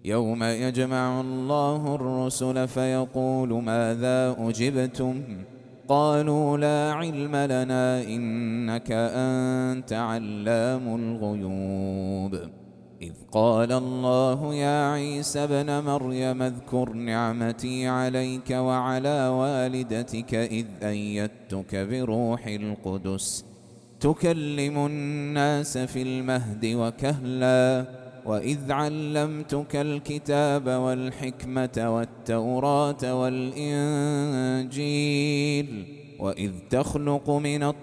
يوم يجمع الله الرسل فيقول ماذا أجبتم قالوا لا علم لنا إنك أنت علام الغيوب إذ قال الله يا عيسى ابن مريم اذكر نعمتي عليك وعلى والدتك إذ أيدتك بروح القدس تكلم الناس في المهد وكهلا وإذ علمتك الكتاب والحكمة والتوراة والإنجيل وإذ تخلق من